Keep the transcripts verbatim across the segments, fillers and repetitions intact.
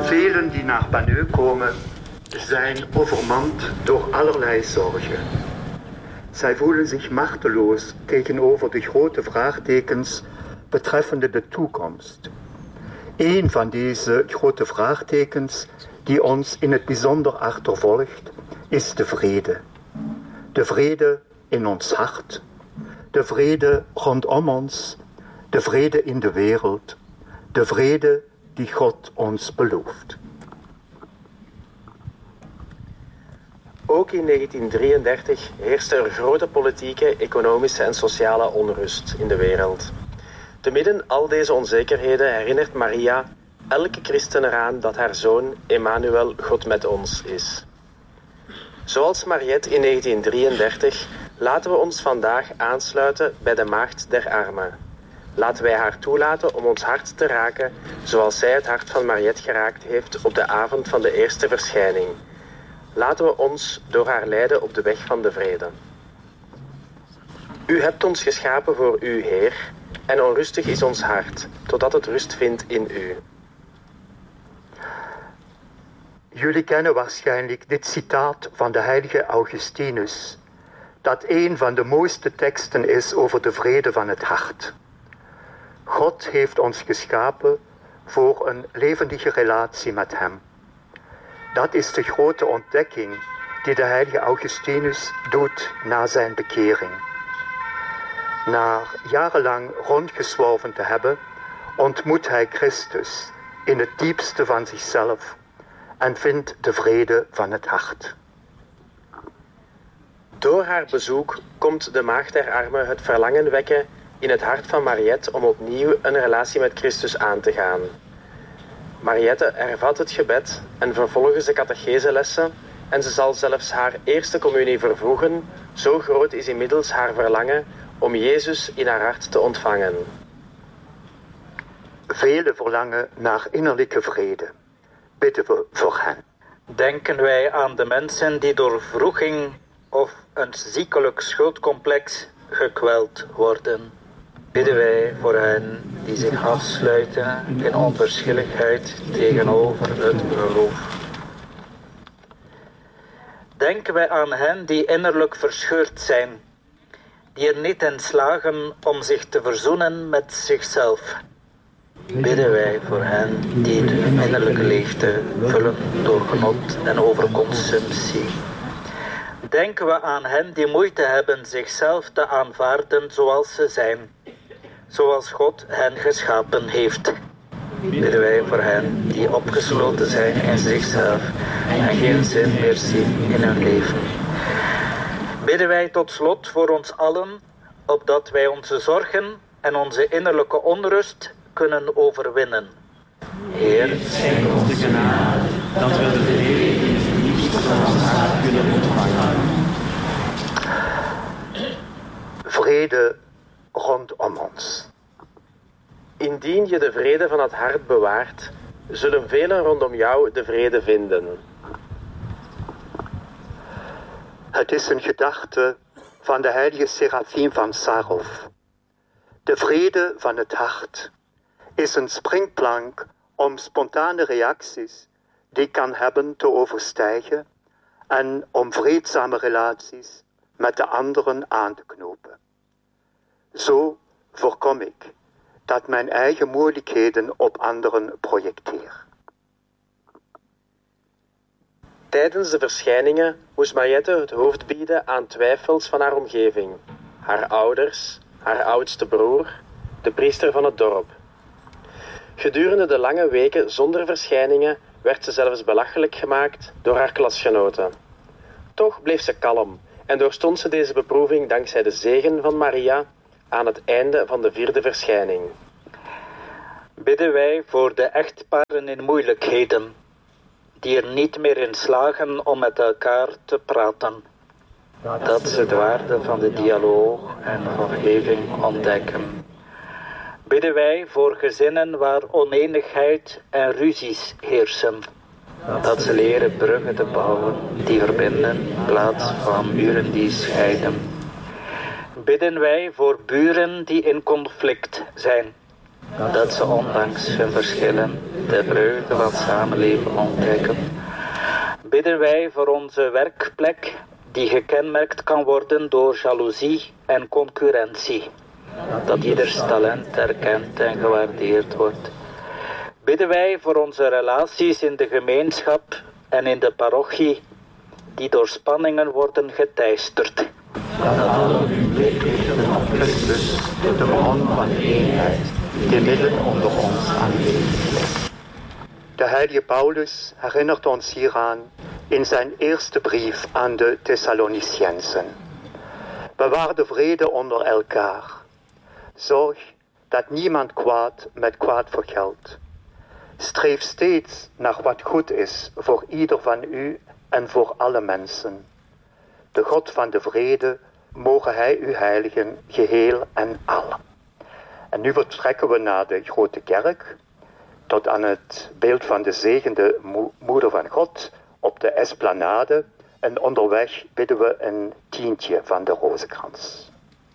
Velen die naar Bagneux komen, zijn overmand door allerlei zorgen. Zij voelen zich machteloos tegenover de grote vraagtekens betreffende de toekomst. Een van deze grote vraagtekens die ons in het bijzonder achtervolgt, is de vrede. De vrede in ons hart, de vrede rondom ons, de vrede in de wereld, de vrede die God ons belooft. Ook in negentien drieëndertig heerste er grote politieke, economische en sociale onrust in de wereld. Te midden al deze onzekerheden herinnert Maria elke christen eraan dat haar zoon Emmanuel God met ons is. Zoals Mariette in negentien drieëndertig laten we ons vandaag aansluiten bij de Maagd der Armen. Laten wij haar toelaten om ons hart te raken zoals zij het hart van Mariette geraakt heeft op de avond van de eerste verschijning. Laten we ons door haar leiden op de weg van de vrede. U hebt ons geschapen voor u, Heer, en onrustig is ons hart, totdat het rust vindt in u. Jullie kennen waarschijnlijk dit citaat van de heilige Augustinus, dat een van de mooiste teksten is over de vrede van het hart. God heeft ons geschapen voor een levendige relatie met hem. Dat is de grote ontdekking die de heilige Augustinus doet na zijn bekering. Na jarenlang rondgezworven te hebben, ontmoet hij Christus in het diepste van zichzelf en vindt de vrede van het hart. Door haar bezoek komt de Maagd der Armen het verlangen wekken in het hart van Mariette om opnieuw een relatie met Christus aan te gaan. Mariette hervat het gebed en vervolgens de catecheselessen en ze zal zelfs haar eerste communie vervroegen, zo groot is inmiddels haar verlangen om Jezus in haar hart te ontvangen. Velen verlangen naar innerlijke vrede. Bidden we voor hen. Denken wij aan de mensen die door wroeging of een ziekelijk schuldcomplex gekweld worden. Bidden wij voor hen die zich afsluiten in onverschilligheid tegenover het geloof. Denken wij aan hen die innerlijk verscheurd zijn, die er niet in slagen om zich te verzoenen met zichzelf. Bidden wij voor hen die de innerlijke leegte vullen door genot en overconsumptie. Denken we aan hen die moeite hebben zichzelf te aanvaarden zoals ze zijn, zoals God hen geschapen heeft. Bidden wij voor hen die opgesloten zijn in zichzelf en geen zin meer zien in hun leven. Bidden wij tot slot voor ons allen, opdat wij onze zorgen en onze innerlijke onrust kunnen overwinnen. Heer, schenk ons de genade, dat we de vrede niet van ons hart kunnen ontvangen. Vrede rondom ons. Indien je de vrede van het hart bewaart, zullen velen rondom jou de vrede vinden. Het is een gedachte van de heilige Serafim van Sarov. De vrede van het hart is een springplank om spontane reacties die kan hebben te overstijgen en om vreedzame relaties met de anderen aan te knopen. Zo voorkom ik dat mijn eigen moeilijkheden op anderen projecteer. Tijdens de verschijningen moest Mariette het hoofd bieden aan twijfels van haar omgeving. Haar ouders, haar oudste broer, de priester van het dorp. Gedurende de lange weken zonder verschijningen werd ze zelfs belachelijk gemaakt door haar klasgenoten. Toch bleef ze kalm en doorstond ze deze beproeving dankzij de zegen van Maria aan het einde van de vierde verschijning. Bidden wij voor de echtparen in moeilijkheden, die er niet meer in slagen om met elkaar te praten. Dat ze de waarde van de dialoog en vergeving ontdekken. Bidden wij voor gezinnen waar oneenigheid en ruzies heersen. Dat ze leren bruggen te bouwen die verbinden in plaats van muren die scheiden. Bidden wij voor buren die in conflict zijn. dat ze ondanks hun verschillen de vreugde van samenleven ontdekken. Bidden wij voor onze werkplek, die gekenmerkt kan worden door jaloezie en concurrentie. Dat ieders talent erkend en gewaardeerd wordt. Bidden wij voor onze relaties in de gemeenschap en in de parochie, die door spanningen worden geteisterd. Dat alle uw blik richten op Christus, de bron van eenheid, die midden onder ons aanwezig is. De heilige Paulus herinnert ons hieraan in zijn eerste brief aan de Thessaloniciënsen. Bewaar de vrede onder elkaar. Zorg dat niemand kwaad met kwaad vergeldt. Streef steeds naar wat goed is voor ieder van u en voor alle mensen. De God van de vrede, mogen hij u heiligen, geheel en al. En nu vertrekken we naar de grote kerk, tot aan het beeld van de zegende mo- moeder van God op de esplanade. En onderweg bidden we een tientje van de rozenkrans.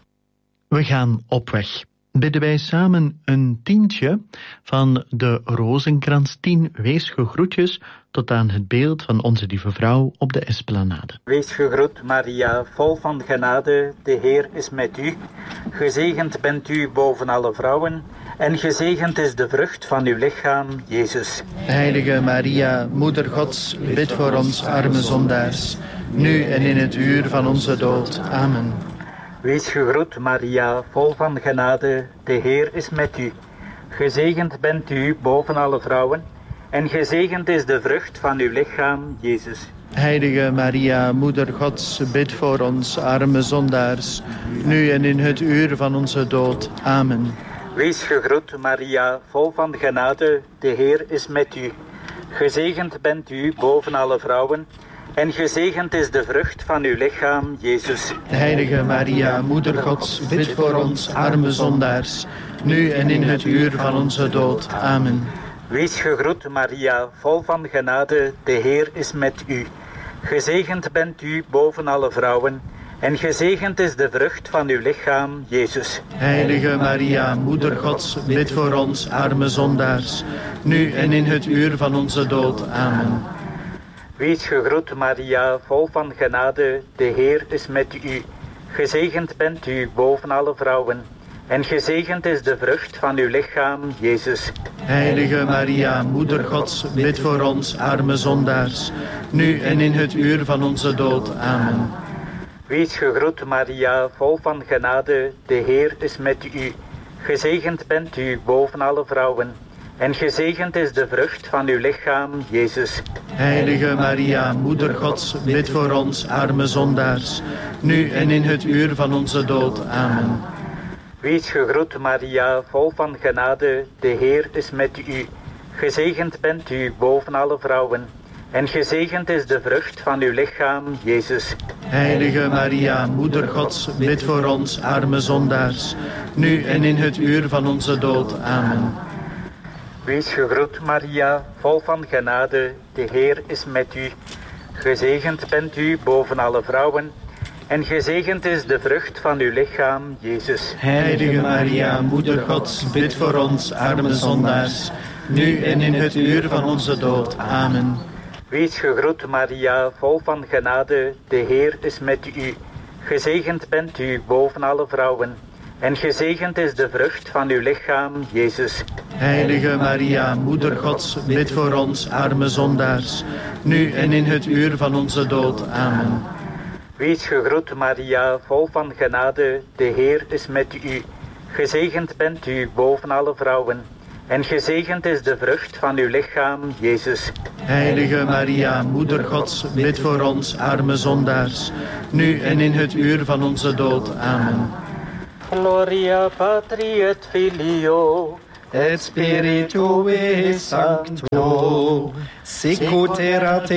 We gaan op weg. Bidden wij samen een tientje van de rozenkrans, tien weesgegroetjes tot aan het beeld van onze lieve vrouw op de esplanade. Wees gegroet, Maria, vol van genade, de Heer is met u. Gezegend bent u boven alle vrouwen, en gezegend is de vrucht van uw lichaam, Jezus. Heilige Maria, Moeder Gods, bid voor ons arme zondaars, nu en in het uur van onze dood. Amen. Wees gegroet, Maria, vol van genade, de Heer is met u. Gezegend bent u boven alle vrouwen, en gezegend is de vrucht van uw lichaam, Jezus. Heilige Maria, Moeder Gods, bid voor ons arme zondaars, nu en in het uur van onze dood. Amen. Wees gegroet, Maria, vol van genade, de Heer is met u. Gezegend bent u boven alle vrouwen, en gezegend is de vrucht van uw lichaam, Jezus. Heilige Maria, Moeder Gods, bid voor ons arme zondaars, nu en in het uur van onze dood. Amen. Wees gegroet, Maria, vol van genade, de Heer is met u. Gezegend bent u boven alle vrouwen, en gezegend is de vrucht van uw lichaam, Jezus. Heilige Maria, Moeder Gods, bid voor ons arme zondaars, nu en in het uur van onze dood. Amen. Wees gegroet, Maria, vol van genade, de Heer is met u. Gezegend bent u boven alle vrouwen, en gezegend is de vrucht van uw lichaam, Jezus. Heilige Maria, Moeder Gods, bid voor ons arme zondaars, nu en in het uur van onze dood. Amen. Wees gegroet, Maria, vol van genade, de Heer is met u. Gezegend bent u boven alle vrouwen, en gezegend is de vrucht van uw lichaam, Jezus. Heilige Maria, Moeder Gods, bid voor ons arme zondaars, nu en in het uur van onze dood. Amen. Wees gegroet, Maria, vol van genade, de Heer is met u. Gezegend bent u boven alle vrouwen, en gezegend is de vrucht van uw lichaam, Jezus. Heilige Maria, Moeder Gods, bid voor ons arme zondaars, nu en in het uur van onze dood. Amen. Wees gegroet, Maria, vol van genade, de Heer is met u. Gezegend bent u boven alle vrouwen, en gezegend is de vrucht van uw lichaam, Jezus. Heilige Maria, Moeder Gods, bid voor ons arme zondaars, nu en in het uur van onze dood. Amen. Wees gegroet, Maria, vol van genade, de Heer is met u. Gezegend bent u boven alle vrouwen, en gezegend is de vrucht van uw lichaam, Jezus. Heilige Maria, Moeder Gods, bid voor ons arme zondaars, nu en in het uur van onze dood. Amen. Wees gegroet, Maria, vol van genade, de Heer is met u. Gezegend bent u boven alle vrouwen, en gezegend is de vrucht van uw lichaam, Jezus. Heilige Maria, Moeder Gods, bid voor ons arme zondaars, nu en in het uur van onze dood. Amen. Gloria Patri et Filio, et Spiritui Sancto, sicut erat